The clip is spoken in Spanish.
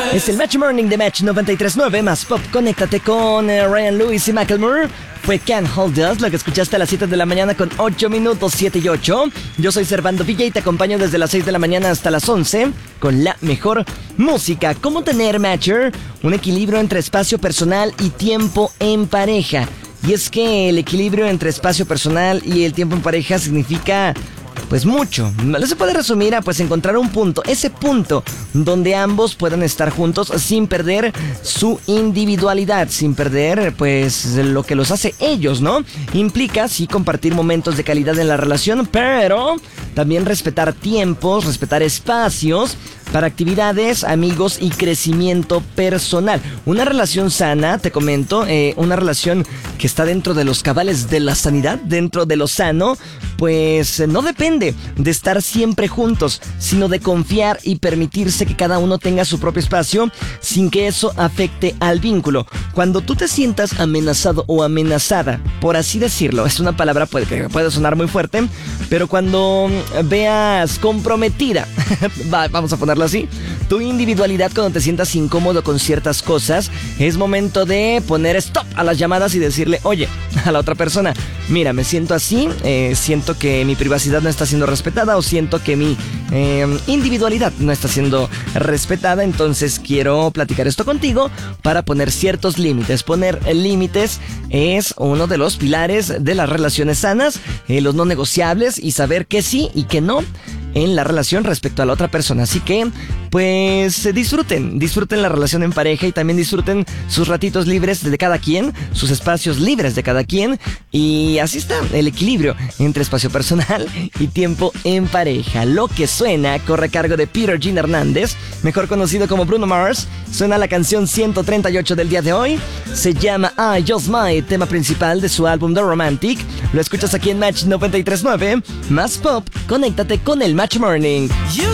Es el Match Morning de Match 93.9 más pop. Conéctate con Ryan Lewis y Macklemore. Fue Can't Hold Us, lo que escuchaste a las 7 de la mañana con 8 minutos, 7 y 8. Yo soy Servando Villa y te acompaño desde las 6 de la mañana hasta las 11 con la mejor música. ¿Cómo tener, Matcher? Un equilibrio entre espacio personal y tiempo en pareja. Y es que el equilibrio entre espacio personal y el tiempo en pareja significa... pues mucho. Se puede resumir a pues encontrar un punto, ese punto donde ambos puedan estar juntos sin perder su individualidad, sin perder pues lo que los hace ellos, ¿no? Implica sí compartir momentos de calidad en la relación, pero también respetar tiempos, respetar espacios para actividades, amigos y crecimiento personal. Una relación sana, te comento, una relación que está dentro de los cabales de la sanidad, dentro de lo sano, pues no depende de estar siempre juntos, sino de confiar y permitirse que cada uno tenga su propio espacio sin que eso afecte al vínculo. Cuando tú te sientas amenazado o amenazada, por así decirlo, es una palabra que puede sonar muy fuerte, pero cuando veas comprometida, vamos a ponerlo así, tu individualidad, cuando te sientas incómodo con ciertas cosas, es momento de poner stop a las llamadas y decirle, oye, a la otra persona, mira, me siento así, siento que mi privacidad no está siendo respetada o siento que mi individualidad no está siendo respetada, entonces quiero platicar esto contigo para poner ciertos límites. Poner límites es uno de los pilares de las relaciones sanas, los no negociables y saber que sí y que no en la relación respecto a la otra persona. Así que, pues, disfruten la relación en pareja y también disfruten sus ratitos libres de cada quien, sus espacios libres de cada quien. Y así está el equilibrio entre espacio personal y tiempo en pareja. Lo que suena corre a cargo de Peter Jean Hernández, mejor conocido como Bruno Mars. Suena la canción 138 del día de hoy. Se llama I Just Might, tema principal de su álbum The Romantic. Lo escuchas aquí en Match 93.9. Más pop, conéctate con el Match Morning. You